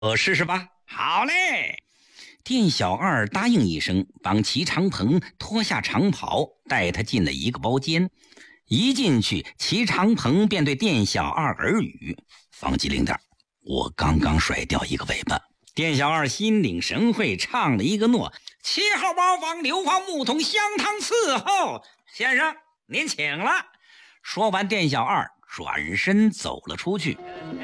我试试吧。好嘞。店小二答应一声，帮齐长鹏脱下长袍，带他进了一个包间。一进去，齐长鹏便对店小二耳语：“放机灵点，我刚刚甩掉一个尾巴。”店小二心领神会，唱了一个诺：“7号包房硫磺木桶香汤伺候，先生您请了。”说完，店小二转身走了出去。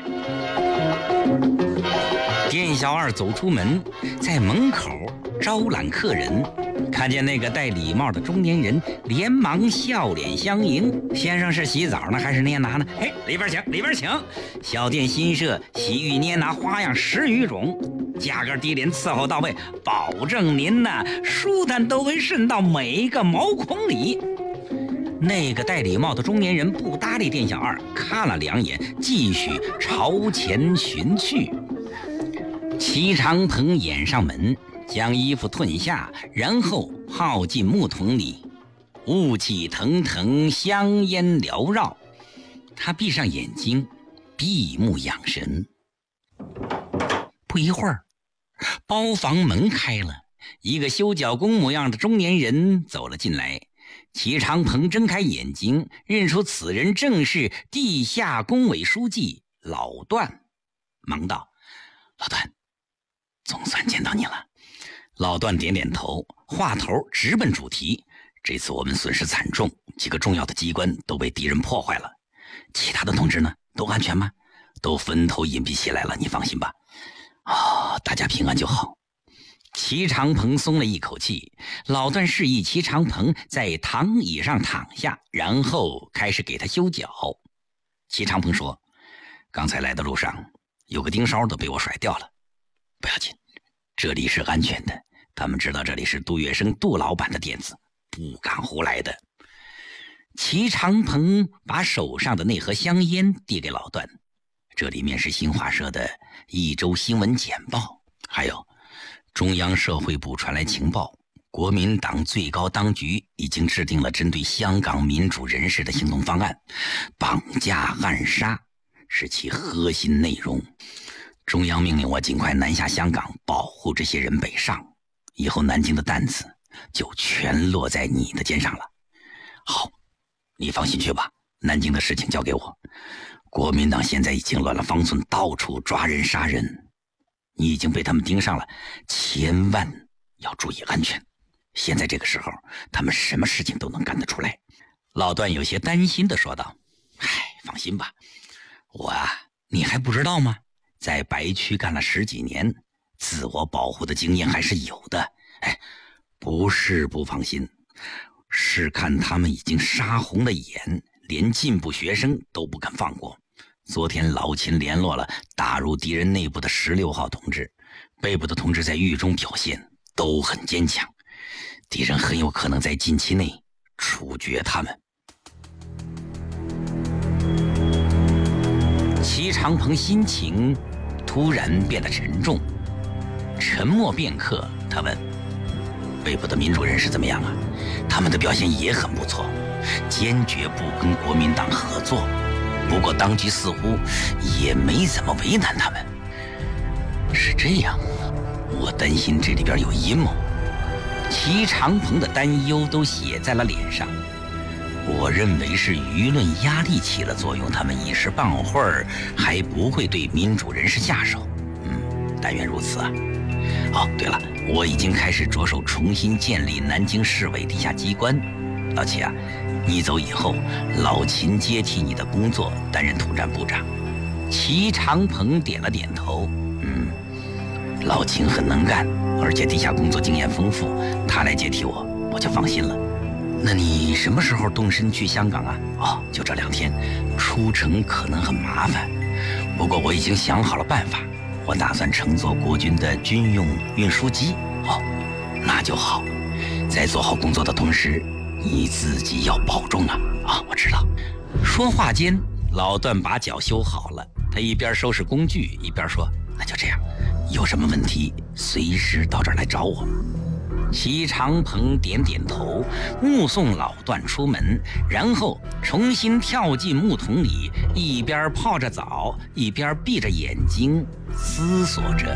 店小二走出门，在门口招揽客人，看见那个戴礼帽的中年人，连忙笑脸相迎：“先生是洗澡呢，还是捏拿呢？”“嘿，里边请，里边请。”小店新设，洗浴捏拿花样10余种，价格低廉，伺候到位，保证您呐舒坦都会渗到每一个毛孔里。那个戴礼帽的中年人不搭理店小二，看了2眼，继续朝前寻去。齐长鹏掩上门，将衣服褪下，然后泡进木桶里，雾气腾腾，香烟缭绕。他闭上眼睛，闭目养神。不一会儿，包房门开了，一个修脚工模样的中年人走了进来。齐长鹏睁开眼睛，认出此人正是地下工委书记老段，忙道：“老段，总算见到你了。”老段点点头，话头直奔主题：“这次我们损失惨重，几个重要的机关都被敌人破坏了。其他的同志呢，都安全吗？都分头隐蔽起来了，你放心吧。大家平安就好。”齐长鹏松了一口气，老段示意齐长鹏在躺椅上躺下，然后开始给他修脚。齐长鹏说：“刚才来的路上，有个盯梢都被我甩掉了。不要紧，这里是安全的，他们知道这里是杜月笙杜老板的店子，不敢胡来的。”齐长鹏把手上的那盒香烟递给老段：“这里面是新华社的一周新闻简报，还有中央社会部传来情报，国民党最高当局已经制定了针对香港民主人士的行动方案，绑架暗杀是其核心内容。中央命令我尽快南下香港，保护这些人北上，以后南京的担子就全落在你的肩上了。好，你放心去吧，南京的事情交给我。国民党现在已经乱了方寸，到处抓人杀人，你已经被他们盯上了，千万要注意安全。现在这个时候，他们什么事情都能干得出来。”老段有些担心地说道：“放心吧，你还不知道吗？在白区干了10几年，自我保护的经验还是有的。不是不放心，是看他们已经杀红了眼，连进步学生都不敢放过。昨天老秦联络了打入敌人内部的16号同志，被捕的同志在狱中表现都很坚强，敌人很有可能在近期内处决他们。”齐长鹏心情突然变得沉重，沉默片刻，他问：“被捕的民主人士怎么样啊？他们的表现也很不错，坚决不跟国民党合作。不过当局似乎也没怎么为难他们。”“是这样，我担心这里边有阴谋。”齐长鹏的担忧都写在了脸上。“我认为是舆论压力起了作用，他们一时半会儿还不会对民主人士下手。但愿如此啊。对了，我已经开始着手重新建立南京市委地下机关。老齐啊，你走以后，老秦接替你的工作，担任土战部长。”齐长鹏点了点头：“老秦很能干，而且地下工作经验丰富，他来接替我就放心了。那你什么时候动身去香港啊？”“就这2天，出城可能很麻烦，不过我已经想好了办法，我打算乘坐国军的军用运输机。”“那就好，在做好工作的同时，你自己要保重啊。”“我知道。”说话间，老段把脚修好了，他一边收拾工具一边说：“那就这样，有什么问题随时到这儿来找我。”齐长鹏点点头，目送老段出门，然后重新跳进木桶里， 一边泡着澡，一边闭着眼睛思索着。